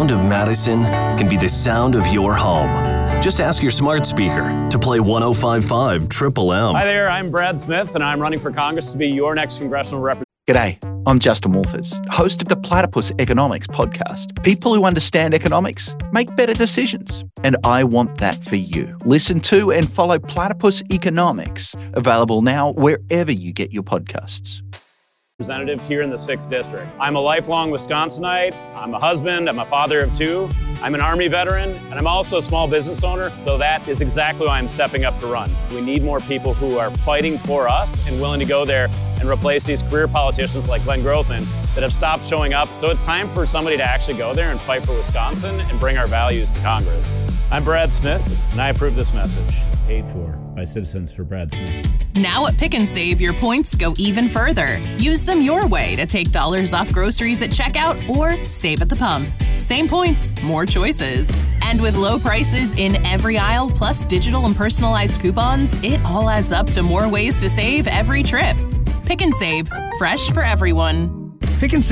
sound of Madison can be the sound of your home. Just ask your smart speaker to play 105.5 Triple M. Hi there, I'm Brad Smith, and I'm running for Congress to be your next congressional representative. G'day, I'm Justin Wolfers, host of the Platypus Economics podcast. People who understand economics make better decisions, and I want that for you. Listen to and follow Platypus Economics, available now wherever you get your podcasts. Representative here in the 6th District. I'm a lifelong Wisconsinite, I'm a husband, I'm a father of 2, I'm an Army veteran, and I'm also a small business owner, though that is exactly why I'm stepping up to run. We need more people who are fighting for us and willing to go there and replace these career politicians like Glenn Grothman that have stopped showing up. So it's time for somebody to actually go there and fight for Wisconsin and bring our values to Congress. I'm Brad Smith, and I approve this message. Paid for by Citizens for Brad Smith. Now at Pick and Save, your points go even further. Use them your way to take dollars off groceries at checkout or save at the pump. Same points, more choices. And with low prices in every aisle, plus digital and personalized coupons, it all adds up to more ways to save every trip. Pick and Save, fresh for everyone. Pick and Save